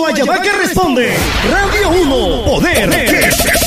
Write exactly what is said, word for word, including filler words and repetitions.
Guayabaca responde. Radio uno, poder. ¿Qué es eso?